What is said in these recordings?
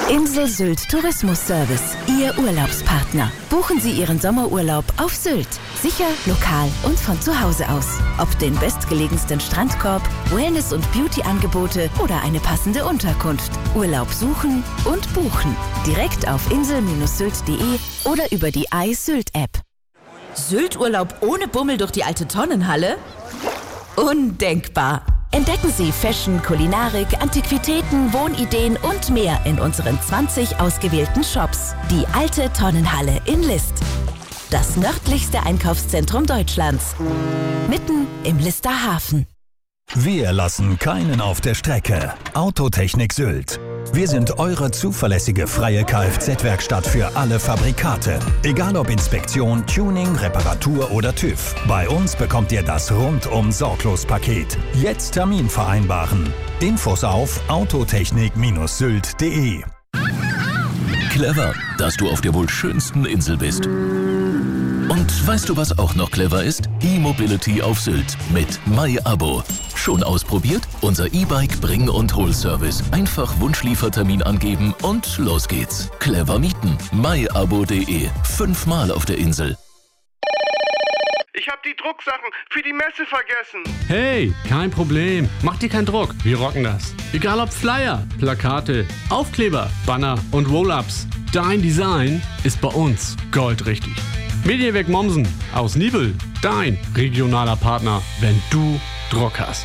Insel Sylt Tourismus-Service, Ihr Urlaubspartner. Buchen Sie Ihren Sommerurlaub auf Sylt. Sicher, lokal und von zu Hause aus. Ob den bestgelegensten Strandkorb, Wellness- und Beauty-Angebote oder eine passende Unterkunft. Urlaub suchen und buchen. Direkt auf insel-sylt.de oder über die iSylt-App. Sylt-Urlaub ohne Bummel durch die alte Tonnenhalle? Undenkbar! Entdecken Sie Fashion, Kulinarik, Antiquitäten, Wohnideen und mehr in unseren 20 ausgewählten Shops. Die alte Tonnenhalle in List. Das nördlichste Einkaufszentrum Deutschlands. Mitten im Lister Hafen. Wir lassen keinen auf der Strecke. Autotechnik Sylt. Wir sind eure zuverlässige freie Kfz-Werkstatt für alle Fabrikate. Egal ob Inspektion, Tuning, Reparatur oder TÜV. Bei uns bekommt ihr das Rundum-Sorglos-Paket. Jetzt Termin vereinbaren. Infos auf autotechnik-sylt.de. Clever, dass du auf der wohl schönsten Insel bist. Und weißt du, was auch noch clever ist? E-Mobility auf Sylt mit MyAbo. Schon ausprobiert? Unser E-Bike Bring- und Hol-Service. Einfach Wunschliefertermin angeben und los geht's. Clever mieten. myabo.de. 5-mal auf der Insel. Ich hab die Drucksachen für die Messe vergessen. Hey, kein Problem. Mach dir keinen Druck. Wir rocken das. Egal ob Flyer, Plakate, Aufkleber, Banner und Roll-Ups. Dein Design ist bei uns goldrichtig. Mediawerk Mommsen aus Nibel. Dein regionaler Partner, wenn du Druck hast.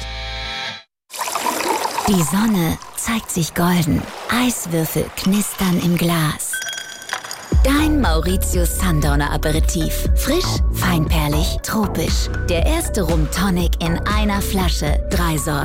Die Sonne zeigt sich golden. Eiswürfel knistern im Glas. Dein Mauritius Sundowner Aperitif. Frisch, feinperlig, tropisch. Der erste Rum Tonic in einer Flasche. 3 Sorten.